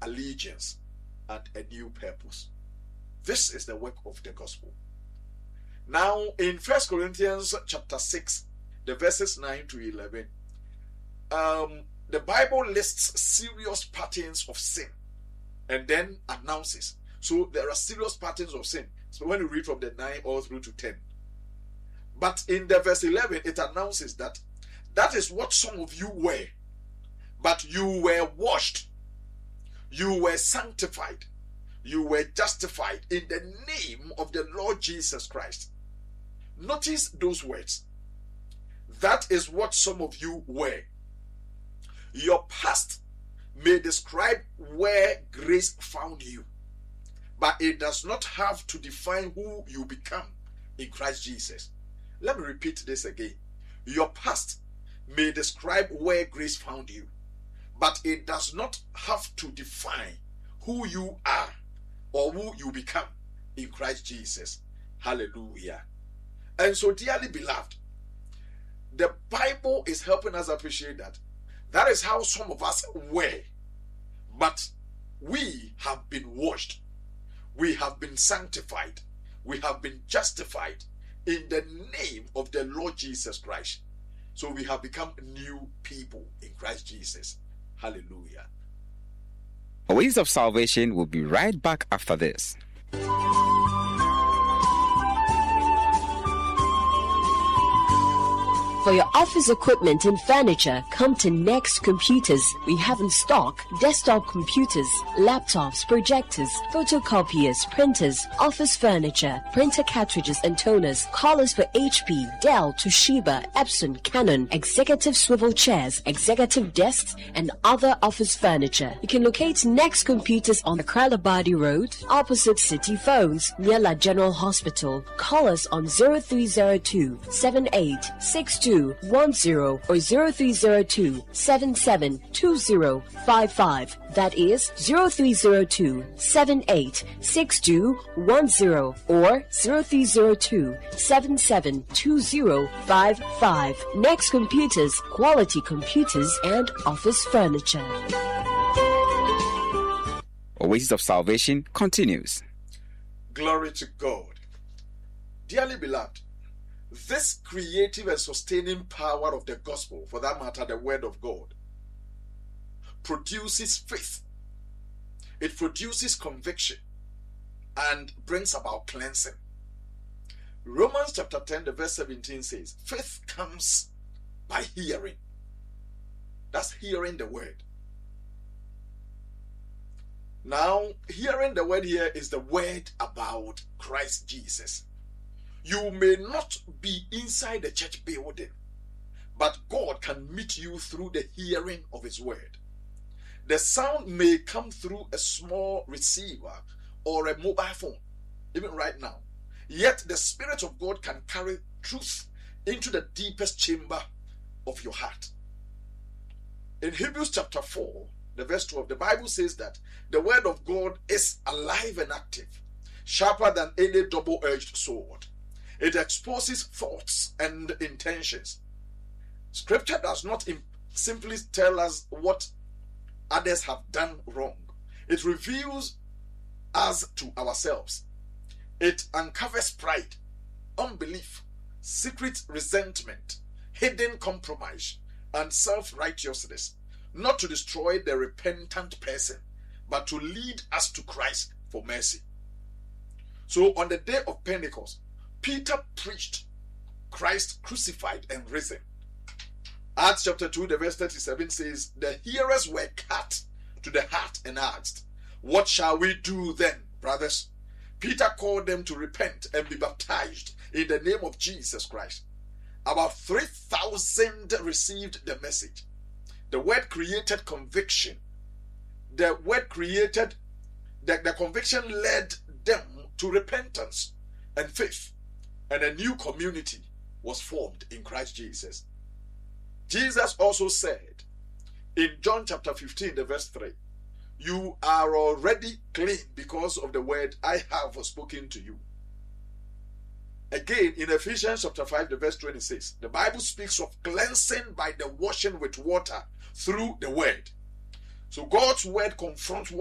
allegiance and a new purpose. This is the work of the gospel. Now, in 1 Corinthians chapter 6, the verses 9 to 11, the Bible lists serious patterns of sin and then announces. So there are serious patterns of sin. So when you read from the 9 all through to 10. But in the verse 11, it announces that is what some of you were. But you were washed. You were sanctified. You were justified in the name of the Lord Jesus Christ. Notice those words. That is what some of you were. Your past may describe where grace found you, but it does not have to define who you become in Christ Jesus. Let me repeat this again. Your past may describe where grace found you, but it does not have to define who you are or who you become in Christ Jesus. Hallelujah. And so, dearly beloved, the Bible is helping us appreciate that. That is how some of us were. But we have been washed. We have been sanctified. We have been justified in the name of the Lord Jesus Christ. So we have become new people in Christ Jesus. Hallelujah. Ways of Salvation will be right back after this. For your office equipment and furniture, come to Next Computers. We have in stock desktop computers, laptops, projectors, photocopiers, printers, office furniture, printer cartridges and toners, collars for HP, Dell, Toshiba, Epson, Canon, executive swivel chairs, executive desks, and other office furniture. You can locate Next Computers on the Kralabadi Road, opposite City Phones, near La General Hospital. Call us on 0302 7862 10 or 0302 772055. That is 0302 786210 or 0302 772055. Next Computers, quality computers and office furniture. Oasis of Salvation continues. Glory to God. Dearly beloved, this creative and sustaining power of the gospel, for that matter, the word of God, produces faith. It produces conviction and brings about cleansing. Romans chapter 10, the verse 17 says, faith comes by hearing. That's hearing the word. Now, hearing the word here is the word about Christ Jesus. You may not be inside the church building, but God can meet you through the hearing of His word. The sound may come through a small receiver or a mobile phone, even right now. Yet the Spirit of God can carry truth into the deepest chamber of your heart. In Hebrews chapter 4, the verse 12, the Bible says that the word of God is alive and active, sharper than any double-edged sword. It exposes thoughts and intentions. Scripture does not simply tell us what others have done wrong. It reveals us to ourselves. It uncovers pride, unbelief, secret resentment, hidden compromise, and self-righteousness, not to destroy the repentant person, but to lead us to Christ for mercy. So on the day of Pentecost, Peter preached Christ crucified and risen. Acts chapter 2, the verse 37 says, the hearers were cut to the heart and asked, what shall we do then, brothers? Peter called them to repent and be baptized in the name of Jesus Christ. About 3,000 received the message. The word created conviction. The word created, the conviction led them to repentance and faith. And a new community was formed in Christ Jesus. Jesus also said in John chapter 15, the verse 3, you are already clean because of the word I have spoken to you. Again, in Ephesians chapter 5, the verse 26, the Bible speaks of cleansing by the washing with water through the word. So God's word confronts